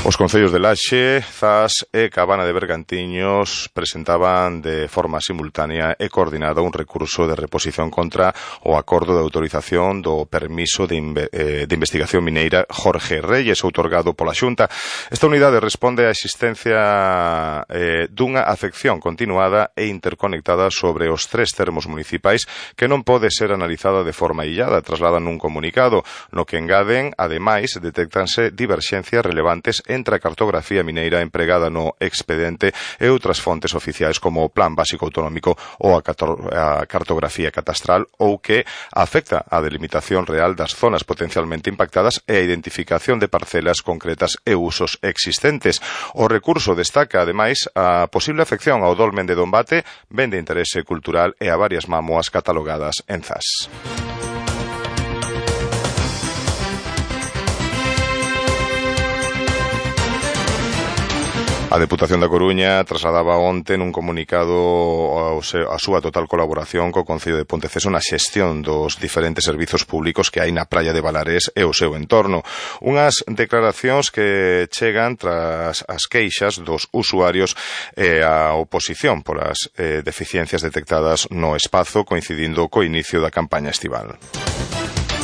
Os concellos de Laxe, Zas e Cabana de Bergantiños presentaban de forma simultánea e coordinada un recurso de reposición contra o acordo de autorización do permiso de investigación mineira Jorge Reyes, outorgado pola Xunta. Esta unidade responde á existencia dunha afección continuada e interconectada sobre os tres termos municipais que non pode ser analizada de forma illada, trasladan nun comunicado, no que engaden, ademais, detectanse diverxencias relevantes entre a cartografía mineira empregada no expediente e outras fontes oficiais como o Plan Básico Autonómico ou a cartografía catastral, ou que afecta a delimitación real das zonas potencialmente impactadas e a identificación de parcelas concretas e usos existentes. O recurso destaca, ademais, a posible afección ao dolmen de Dombate, ben de interese cultural e a varias mámoas catalogadas en Zas. A Deputación da Coruña trasladaba onte nun comunicado a súa total colaboración co Concello de Ponteceso na xestión dos diferentes servizos públicos que hai na praia de Valares e o seu entorno. Unhas declaracións que chegan tras as queixas dos usuarios e a oposición polas deficiencias detectadas no espazo, coincidindo co inicio da campaña estival.